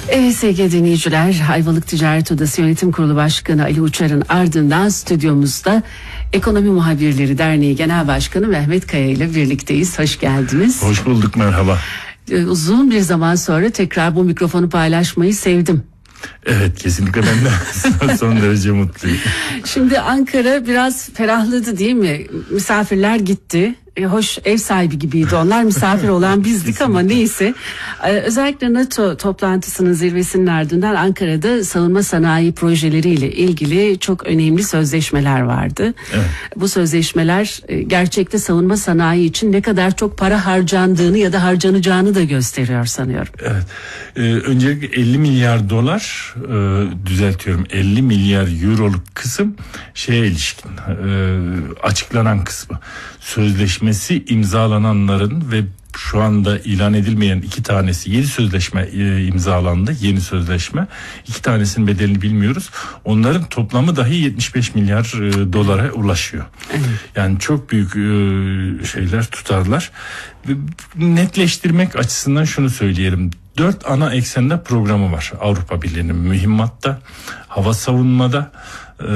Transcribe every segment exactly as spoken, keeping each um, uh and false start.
Evet sevgili dinleyiciler, Ayvalık Ticaret Odası Yönetim Kurulu Başkanı Ali Uçar'ın ardından stüdyomuzda Ekonomi Muhabirleri Derneği Genel Başkanı Mehmet Kaya ile birlikteyiz. Hoş geldiniz. Hoş bulduk, merhaba. Uzun bir zaman sonra tekrar bu mikrofonu paylaşmayı sevdim. Evet, kesinlikle ben de son derece mutluyum. Şimdi Ankara biraz ferahladı değil mi? Misafirler gitti. E, hoş ev sahibi gibiydi onlar, misafir olan bizdik ama neyse. Ee, özellikle NATO toplantısının zirvesinin ardından Ankara'da savunma sanayi projeleriyle ilgili çok önemli sözleşmeler vardı. Evet. Bu sözleşmeler e, gerçekte savunma sanayi için ne kadar çok para harcandığını ya da harcanacağını da gösteriyor sanıyorum. Evet. Ee, öncelikle elli milyar dolar e, düzeltiyorum elli milyar euroluk kısım şeye ilişkin e, açıklanan kısmı. Sözleşmesi imzalananların ve şu anda ilan edilmeyen iki tanesi, yedi sözleşme e, imzalandı, yeni sözleşme. İki tanesinin bedelini bilmiyoruz. Onların toplamı dahi yetmiş beş milyar e, dolara ulaşıyor. Evet. Yani çok büyük e, şeyler, tutarlar. Netleştirmek açısından şunu söyleyelim. Dört ana eksende programı var Avrupa Birliği'nin: mühimmatta, hava savunmada, e,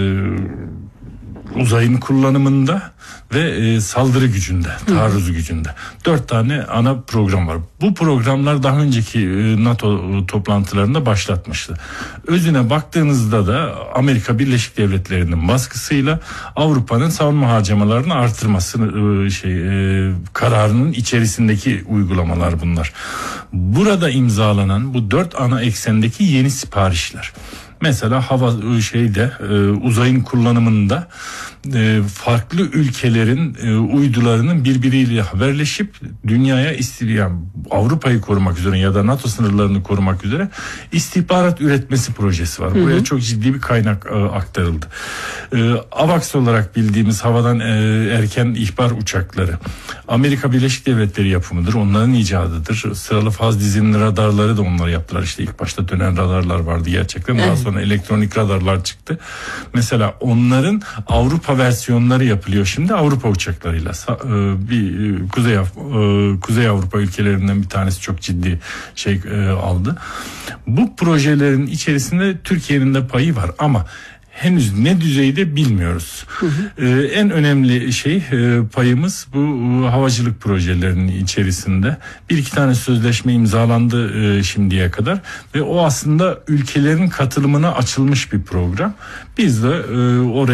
uzayın kullanımında ve e, saldırı gücünde, taarruz gücünde. Dört tane ana program var. Bu programlar daha önceki e, NATO toplantılarında başlatmıştı. Özüne baktığınızda da Amerika Birleşik Devletleri'nin baskısıyla Avrupa'nın savunma harcamalarını artırmasını e, şey e, kararının içerisindeki uygulamalar bunlar. Burada imzalanan bu dört ana eksendeki yeni siparişler. Mesela hava şeyde e, uzayın kullanımında e, farklı ülkelerin e, uydularının birbiriyle haberleşip dünyaya isteyen Avrupa'yı korumak üzere ya da NATO sınırlarını korumak üzere istihbarat üretmesi projesi var. Buraya hı hı. çok ciddi bir kaynak e, aktarıldı. E, AVAX olarak bildiğimiz havadan e, erken ihbar uçakları Amerika Birleşik Devletleri yapımıdır. Onların icadıdır. Sıralı faz dizinli radarları da onlar yaptılar. İşte ilk başta dönen radarlar vardı gerçekten. Daha sonra elektronik radarlar çıktı. Mesela onların Avrupa versiyonları yapılıyor şimdi Avrupa uçaklarıyla. Bir Kuzey Kuzey Avrupa ülkelerinden bir tanesi çok ciddi şey aldı. Bu projelerin içerisinde Türkiye'nin de payı var ama henüz ne düzeyde bilmiyoruz. Hı hı. Ee, en önemli şey e, payımız bu e, havacılık projelerinin içerisinde. Bir iki tane sözleşme imzalandı e, şimdiye kadar ve o aslında ülkelerin katılımına açılmış bir program. Biz de e, oraya